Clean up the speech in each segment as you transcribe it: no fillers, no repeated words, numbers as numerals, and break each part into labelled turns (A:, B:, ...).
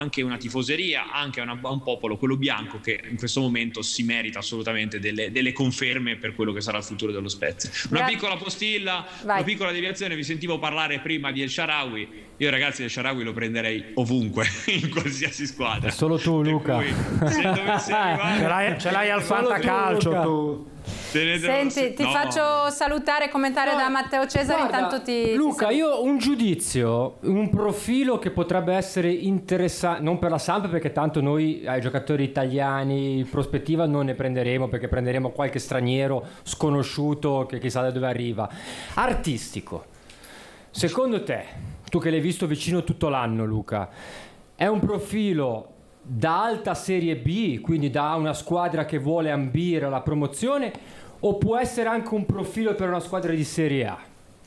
A: anche una tifoseria, anche un popolo, quello bianco, che in questo momento si merita assolutamente delle conferme per quello che sarà il futuro dello Spezia. Una piccola postilla, una piccola deviazione. Vi sentivo parlare prima di El Shaarawy. Io, ragazzi, El Shaarawy lo prenderei ovunque, in qualsiasi squadra.
B: Solo tu, Luca.
A: Se dovesse arrivare,
C: ce l'hai al fantacalcio tu.
D: Senti, ti faccio salutare e commentare da Matteo Cesari.
B: Guarda,
D: intanto
B: Luca, io ho un giudizio, un profilo che potrebbe essere interessante, non per la Samp, perché tanto noi ai giocatori italiani in prospettiva non ne prenderemo, perché prenderemo qualche straniero sconosciuto che chissà da dove arriva. Artistico, secondo te, tu che l'hai visto vicino tutto l'anno, Luca, è un profilo da alta Serie B, quindi da una squadra che vuole ambire alla promozione, o può essere anche un profilo per una squadra di Serie A?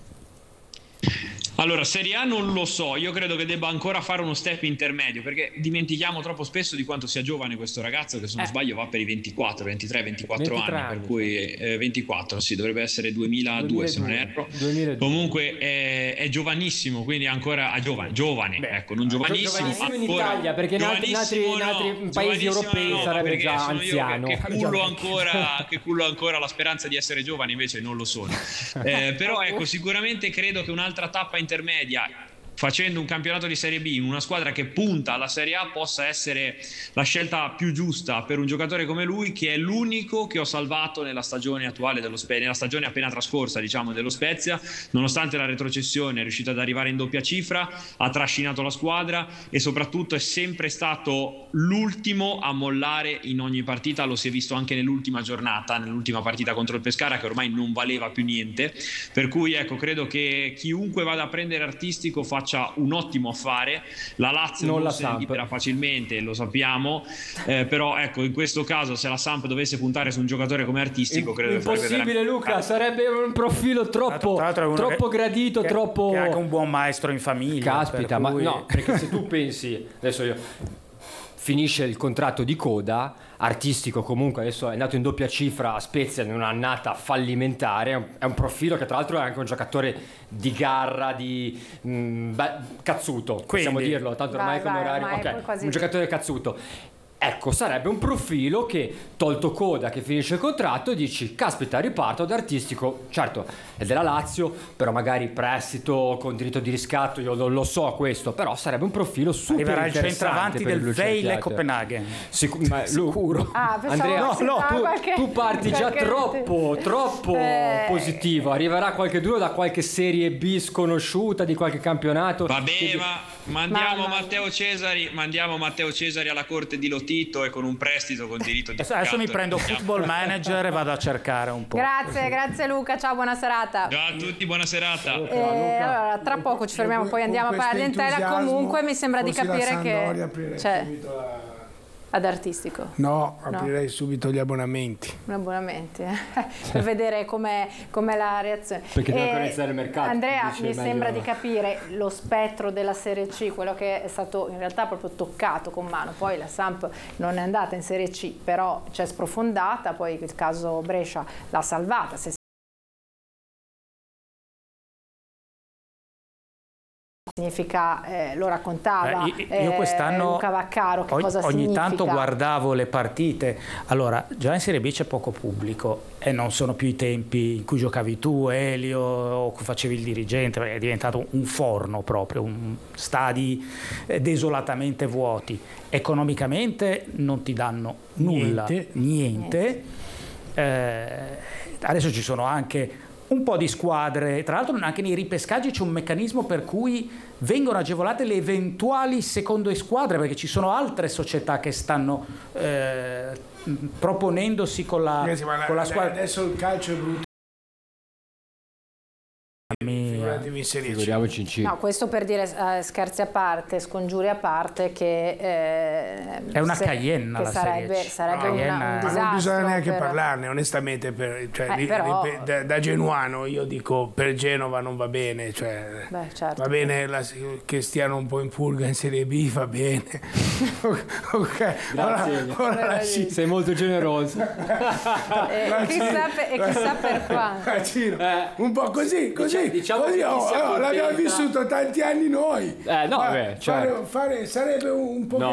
A: Allora, Serie A non lo so, io credo che debba ancora fare uno step intermedio, perché dimentichiamo troppo spesso di quanto sia giovane questo ragazzo, che se non sbaglio va per i 24, 23, 24 anni, per cui 24, sì, dovrebbe essere 2002 se non erro. 2002. Comunque è giovanissimo, quindi ancora giovane, ecco, non giovanissimo.
B: Giovanissimo in Italia, perché in altri paesi europei sarebbe già anziano.
A: Che cullo ancora la speranza di essere giovane, invece non lo sono. Però ecco, sicuramente credo che un'altra tappa intermedia, facendo un campionato di Serie B in una squadra che punta alla Serie A, possa essere la scelta più giusta per un giocatore come lui, che è l'unico che ho salvato nella stagione attuale dello Spezia, nella stagione appena trascorsa, diciamo, dello Spezia. Nonostante la retrocessione è riuscito ad arrivare in doppia cifra, ha trascinato la squadra e soprattutto è sempre stato l'ultimo a mollare in ogni partita. Lo si è visto anche nell'ultima giornata, nell'ultima partita contro il Pescara, che ormai non valeva più niente, per cui ecco, credo che chiunque vada a prendere Artistico faccia un ottimo affare. La Lazio non se ne libera facilmente, lo sappiamo, però ecco, in questo caso, se la Samp dovesse puntare su un giocatore come Artistico, credo
B: impossibile, Luca, sarebbe un profilo troppo gradito, troppo,
C: che ha anche un buon maestro in famiglia.
B: Caspita, ma no, perché se tu pensi, adesso finisce il contratto di coda, Artistico comunque adesso è andato in doppia cifra a Spezia in un'annata fallimentare, è un profilo che tra l'altro è anche un giocatore di garra, di cazzuto, possiamo dirlo, tanto ormai come orario, un giocatore cazzuto. Ecco, sarebbe un profilo che, tolto coda, che finisce il contratto, dici, caspita, riparto da Artistico, certo, è della Lazio, però magari prestito con diritto di riscatto, io non lo so questo, però sarebbe un profilo super
C: arriverà
B: interessante.
C: Arriverà il centravanti del Vejle Copenaghen.
B: Sicuro.
D: Andrea,
B: tu parti già troppo positivo, arriverà qualche duro da qualche Serie B sconosciuta, di qualche campionato.
A: Vabbè, ma mandiamo Matteo Cesari alla corte di Lotito e con un prestito con diritto di riscatto.
C: Adesso mi prendo Football Manager e vado a cercare un po'.
D: Grazie Luca, ciao, buona serata.
A: Ciao a tutti, buona serata.
D: Allora, tra poco ci fermiamo, poi andiamo a parlare dell'Entella. Comunque mi sembra di capire che ad Artistico.
E: No, aprirei subito gli abbonamenti.
D: Per vedere com'è la reazione.
B: Perché deve organizzare il mercato.
D: Andrea, mi sembra di capire lo spettro della Serie C, quello che è stato in realtà proprio toccato con mano. Poi la Samp non è andata in Serie C, però c'è sprofondata, poi il caso Brescia l'ha salvata. Significa, lo raccontava
C: io quest'anno
D: Luca Vaccaro, che cosa significa.
C: Ogni tanto guardavo le partite. Allora, già in Serie B c'è poco pubblico e non sono più i tempi in cui giocavi tu, Elio, o facevi il dirigente, è diventato un forno proprio, stadi desolatamente vuoti. Economicamente non ti danno nulla, niente. Adesso ci sono anche un po' di squadre, tra l'altro anche nei ripescaggi c'è un meccanismo per cui vengono agevolate le eventuali seconde squadre, perché ci sono altre società che stanno proponendosi con la squadra.
E: Adesso il calcio è brutto.
B: Figuriamoci in C.
D: No, questo per dire, scherzi a parte, scongiuri a parte, che
C: è una Cayenne la
D: sarebbe un disastro.
E: Non bisogna neanche parlarne, onestamente, da genuano io dico, per Genova non va bene, certo. Va bene che stiano un po' in purga in Serie B, va bene.
B: Ok, grazie. Sei molto generoso.
D: Chissà per quanto.
E: Un po' così.
B: diciamo che
E: l'abbiamo vissuto tanti anni noi.
B: No,
E: sarebbe un po'